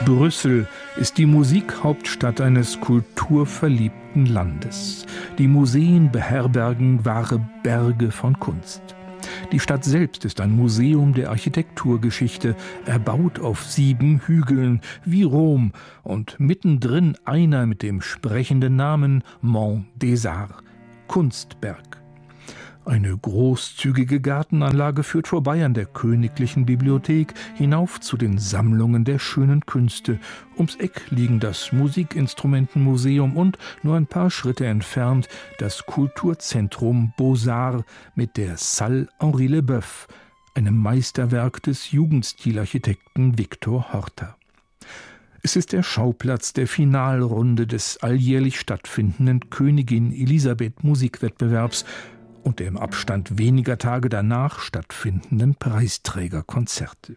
Brüssel ist die Musikhauptstadt eines kulturverliebten Landes. Die Museen beherbergen wahre Berge von Kunst. Die Stadt selbst ist ein Museum der Architekturgeschichte, erbaut auf 7 Hügeln wie Rom und mittendrin einer mit dem sprechenden Namen Mont des Arts, Kunstberg. Eine großzügige Gartenanlage führt vorbei an der Königlichen Bibliothek hinauf zu den Sammlungen der schönen Künste. Ums Eck liegen das Musikinstrumentenmuseum und nur ein paar Schritte entfernt das Kulturzentrum Beaux-Arts mit der Salle Henri Leboeuf, einem Meisterwerk des Jugendstilarchitekten Victor Horta. Es ist der Schauplatz der Finalrunde des alljährlich stattfindenden Königin Elisabeth Musikwettbewerbs und der im Abstand weniger Tage danach stattfindenden Preisträgerkonzerte.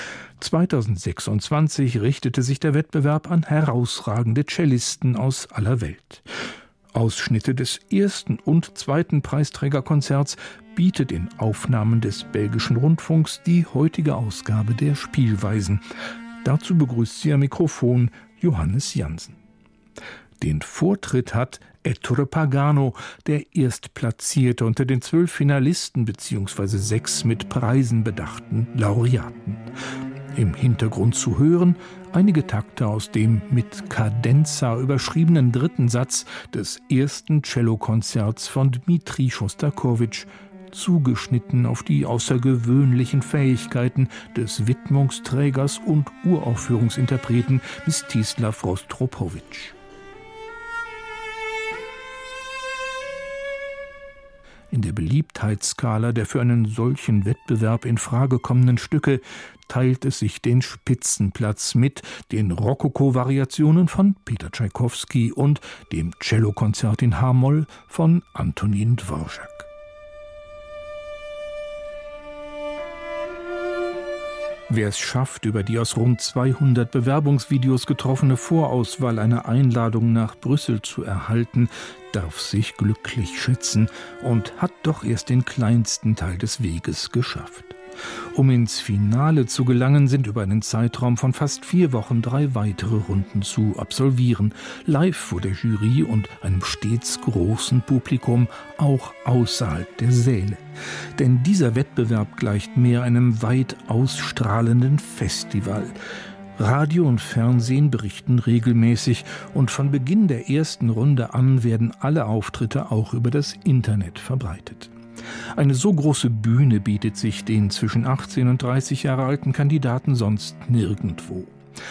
2026 richtete sich der Wettbewerb an herausragende Cellisten aus aller Welt. Ausschnitte des 1. und 2. Preisträgerkonzerts bietet in Aufnahmen des belgischen Rundfunks die heutige Ausgabe der Spielweisen. Dazu begrüßt sie am Mikrofon Johannes Jansen. Den Vortritt hat Ettore Pagano, der Erstplatzierte unter den 12 Finalisten bzw. 6 mit Preisen bedachten Laureaten. Im Hintergrund zu hören einige Takte aus dem mit Cadenza überschriebenen 3. Satz des 1. Cellokonzerts von Dmitri Schostakowitsch, zugeschnitten auf die außergewöhnlichen Fähigkeiten des Widmungsträgers und Uraufführungsinterpreten Mstislav Rostropowitsch. In der Beliebtheitsskala der für einen solchen Wettbewerb in Frage kommenden Stücke teilt es sich den Spitzenplatz mit den Rokoko-Variationen von Peter Tschaikowski und dem Cellokonzert in H-Moll von Antonin Dvorak. Wer es schafft, über die aus rund 200 Bewerbungsvideos getroffene Vorauswahl eine Einladung nach Brüssel zu erhalten, darf sich glücklich schätzen und hat doch erst den kleinsten Teil des Weges geschafft. Um ins Finale zu gelangen, sind über einen Zeitraum von fast 4 Wochen 3 weitere Runden zu absolvieren, live vor der Jury und einem stets großen Publikum, auch außerhalb der Säle. Denn dieser Wettbewerb gleicht mehr einem weit ausstrahlenden Festival. Radio und Fernsehen berichten regelmäßig und von Beginn der ersten Runde an werden alle Auftritte auch über das Internet verbreitet. Eine so große Bühne bietet sich den zwischen 18 und 30 Jahre alten Kandidaten sonst nirgendwo.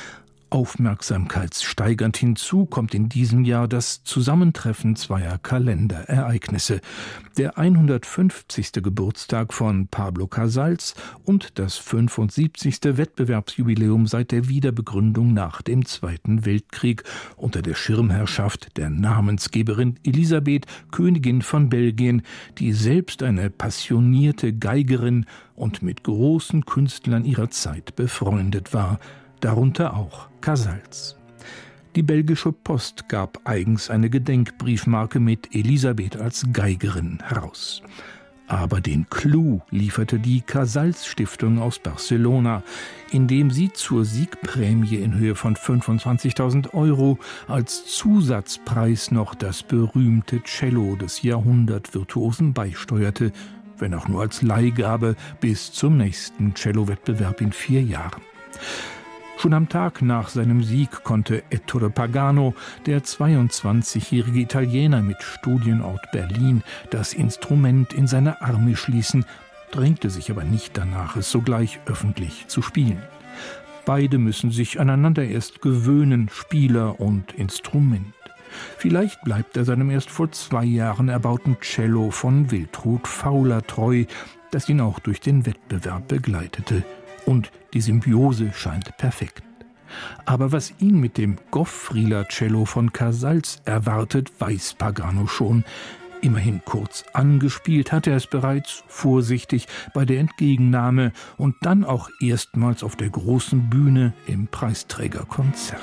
Aufmerksamkeitssteigernd hinzu kommt in diesem Jahr das Zusammentreffen zweier Kalenderereignisse. Der 150. Geburtstag von Pablo Casals und das 75. Wettbewerbsjubiläum seit der Wiederbegründung nach dem Zweiten Weltkrieg unter der Schirmherrschaft der Namensgeberin Elisabeth, Königin von Belgien, die selbst eine passionierte Geigerin und mit großen Künstlern ihrer Zeit befreundet war, darunter auch Casals. Die belgische Post gab eigens eine Gedenkbriefmarke mit Elisabeth als Geigerin heraus. Aber den Clou lieferte die Casals-Stiftung aus Barcelona, indem sie zur Siegprämie in Höhe von 25.000 € als Zusatzpreis noch das berühmte Cello des Jahrhundertvirtuosen beisteuerte, wenn auch nur als Leihgabe bis zum nächsten Cello-Wettbewerb in 4 Jahren. Schon am Tag nach seinem Sieg konnte Ettore Pagano, der 22-jährige Italiener mit Studienort Berlin, das Instrument in seine Arme schließen, drängte sich aber nicht danach, es sogleich öffentlich zu spielen. Beide müssen sich aneinander erst gewöhnen, Spieler und Instrument. Vielleicht bleibt er seinem erst vor 2 Jahren erbauten Cello von Wiltrud Fauler treu, das ihn auch durch den Wettbewerb begleitete. Und die Symbiose scheint perfekt. Aber was ihn mit dem Goffrieler Cello von Casals erwartet, weiß Pagano schon. Immerhin kurz angespielt hat er es bereits, vorsichtig bei der Entgegennahme und dann auch erstmals auf der großen Bühne im Preisträgerkonzert.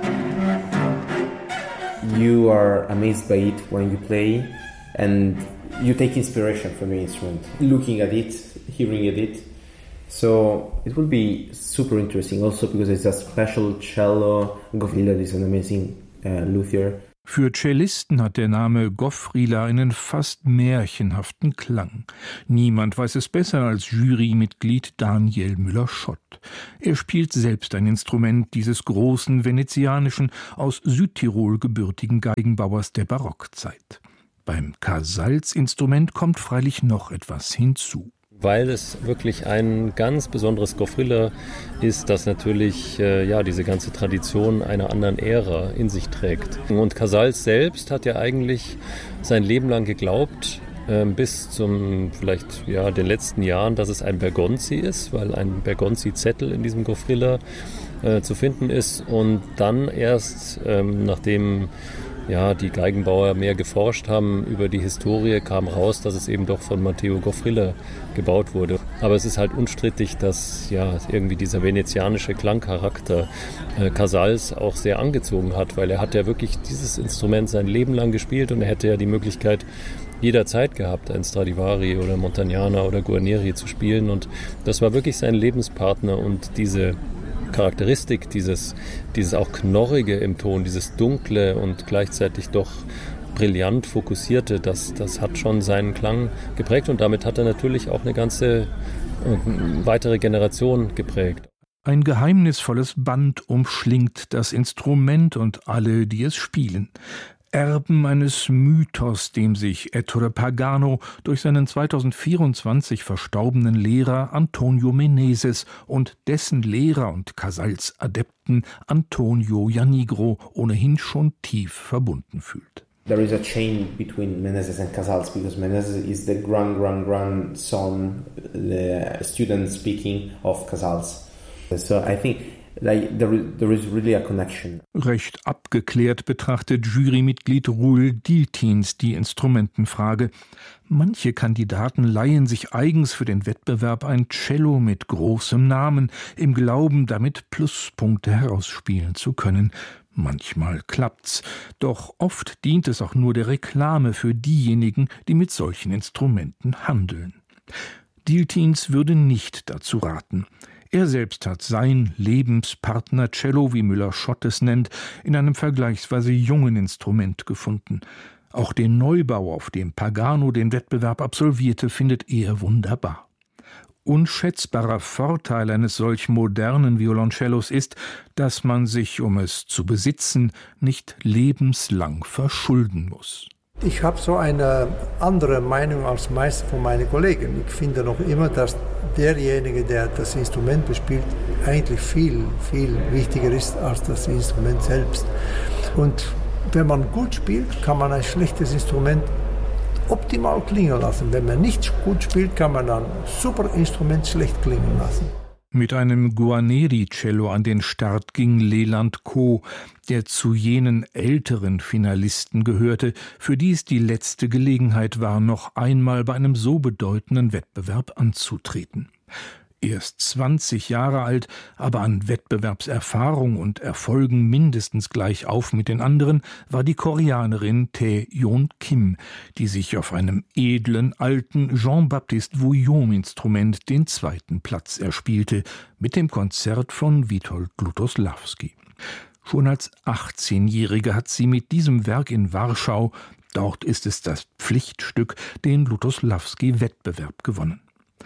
You are amazed by it when you play, and You take inspiration from the instrument, looking at it, hearing at it. So it will be super interesting also because it's a special cello. Gavrilya is an amazing luthier. Für Cellisten hat der Name Gavrilya einen fast märchenhaften Klang. Niemand weiß es besser als Jurymitglied Daniel Müller-Schott. Er spielt selbst ein Instrument dieses großen venezianischen, aus Südtirol gebürtigen Geigenbauers der Barockzeit. Beim Casals-Instrument kommt freilich noch etwas hinzu. Weil es wirklich ein ganz besonderes Gavrilya ist, das natürlich diese ganze Tradition einer anderen Ära in sich trägt. Und Casals selbst hat ja eigentlich sein Leben lang geglaubt, bis zum vielleicht den letzten Jahren, dass es ein Bergonzi ist, weil ein Bergonzi-Zettel in diesem Gavrilya zu finden ist. Und dann erst, nachdem die Geigenbauer mehr geforscht haben über die Historie, kam raus, dass es eben doch von Matteo Gavrilya gebaut wurde. Aber es ist halt unstrittig, dass irgendwie dieser venezianische Klangcharakter Casals auch sehr angezogen hat, weil er hat ja wirklich dieses Instrument sein Leben lang gespielt und er hätte ja die Möglichkeit jederzeit gehabt, ein Stradivari oder Montagnana oder Guarneri zu spielen und das war wirklich sein Lebenspartner und diese Charakteristik, dieses auch Knorrige im Ton, dieses Dunkle und gleichzeitig doch brillant fokussierte, das hat schon seinen Klang geprägt und damit hat er natürlich auch eine ganze weitere Generation geprägt. Ein geheimnisvolles Band umschlingt das Instrument und alle, die es spielen. Erben eines Mythos, dem sich Ettore Pagano durch seinen 2024 verstorbenen Lehrer Antonio Meneses und dessen Lehrer und Casals-Adepten Antonio Janigro ohnehin schon tief verbunden fühlt. There is a chain between Meneses and Casals because Meneses is the grandson, the student speaking of Casals. So I think there is really a connection. Recht abgeklärt betrachtet Jurymitglied Roel Dieltjens die Instrumentenfrage. Manche Kandidaten leihen sich eigens für den Wettbewerb ein Cello mit großem Namen, im Glauben, damit Pluspunkte herausspielen zu können. Manchmal klappt's, doch oft dient es auch nur der Reklame für diejenigen, die mit solchen Instrumenten handeln. Dieltjens würde nicht dazu raten. Er selbst hat sein Lebenspartner Cello, wie Müller-Schott es nennt, in einem vergleichsweise jungen Instrument gefunden. Auch den Neubau, auf dem Pagano den Wettbewerb absolvierte, findet er wunderbar. Unschätzbarer Vorteil eines solch modernen Violoncellos ist, dass man sich, um es zu besitzen, nicht lebenslang verschulden muss. Ich habe so eine andere Meinung als meiste von meinen Kollegen. Ich finde noch immer, dass derjenige, der das Instrument bespielt, eigentlich viel, viel wichtiger ist als das Instrument selbst. Und wenn man gut spielt, kann man ein schlechtes Instrument optimal klingen lassen. Wenn man nicht gut spielt, kann man ein super Instrument schlecht klingen lassen. Mit einem Guarneri-Cello an den Start ging Leland Koh, der zu jenen älteren Finalisten gehörte, für die es die letzte Gelegenheit war, noch einmal bei einem so bedeutenden Wettbewerb anzutreten. Erst 20 Jahre alt, aber an Wettbewerbserfahrung und Erfolgen mindestens gleich auf mit den anderen, war die Koreanerin Tae Yeon Kim, die sich auf einem edlen, alten Jean-Baptiste Vuillaume-Instrument den 2. Platz erspielte, mit dem Konzert von Witold Lutosławski. Schon als 18-Jährige hat sie mit diesem Werk in Warschau, dort ist es das Pflichtstück, den Lutosławski-Wettbewerb gewonnen.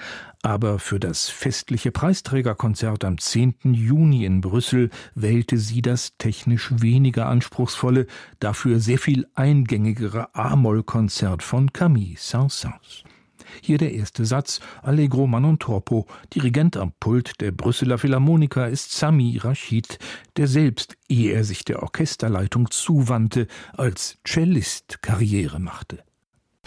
Aber für das festliche Preisträgerkonzert am 10. Juni in Brüssel wählte sie das technisch weniger anspruchsvolle, dafür sehr viel eingängigere A-Moll-Konzert von Camille Saint-Saëns. Hier der erste Satz, Allegro ma non troppo. Dirigent am Pult der Brüsseler Philharmoniker ist Sami Rashid, der selbst, ehe er sich der Orchesterleitung zuwandte, als Cellist Karriere machte.